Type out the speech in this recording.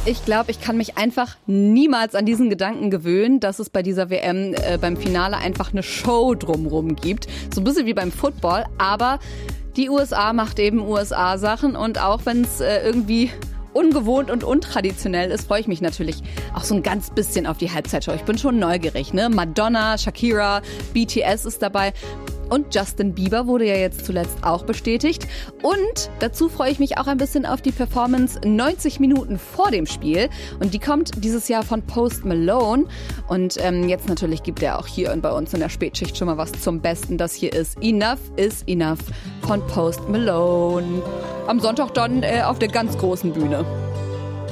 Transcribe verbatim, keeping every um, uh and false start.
Ich glaube, ich kann mich einfach niemals an diesen Gedanken gewöhnen, dass es bei dieser W M äh, beim Finale einfach eine Show drumrum gibt. So ein bisschen wie beim Football, aber die U S A macht eben U S A-Sachen und auch wenn es äh, irgendwie ungewohnt und untraditionell ist, freue ich mich natürlich auch so ein ganz bisschen auf die Halbzeitshow. Ich bin schon neugierig, ne? Madonna, Shakira, B T S ist dabei. Und Justin Bieber wurde ja jetzt zuletzt auch bestätigt. Und dazu freue ich mich auch ein bisschen auf die Performance neunzig Minuten vor dem Spiel. Und die kommt dieses Jahr von Post Malone. Und ähm, jetzt natürlich gibt er auch hier bei uns in der Spätschicht schon mal was zum Besten. Das hier ist Enough is Enough von Post Malone. Am Sonntag dann äh, auf der ganz großen Bühne.